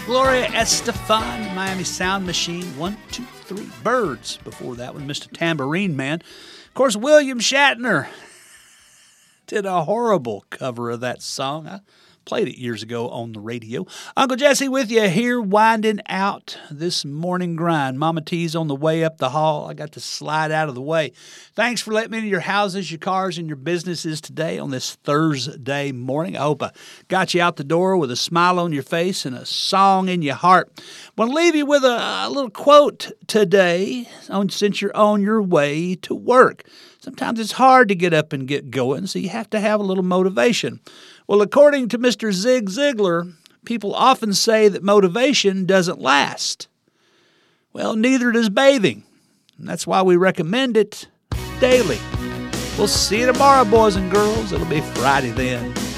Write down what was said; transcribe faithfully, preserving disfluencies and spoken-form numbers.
Gloria Estefan, Miami Sound Machine, one, two, three. Birds, before that one, Mister Tambourine Man. Of course, William Shatner did a horrible cover of that song. I played it years ago on the radio. Uncle Jesse with you here, winding out this morning grind. Mama T's on the way up the hall. I got to slide out of the way. Thanks for letting me into your houses, your cars, and your businesses today on this Thursday morning. I hope I got you out the door with a smile on your face and a song in your heart. I want to leave you with a, a little quote today on, since you're on your way to work. Sometimes it's hard to get up and get going, so you have to have a little motivation. Well, according to Mister Zig Ziglar, people often say that motivation doesn't last. Well, neither does bathing. And that's why we recommend it daily. We'll see you tomorrow, boys and girls. It'll be Friday then.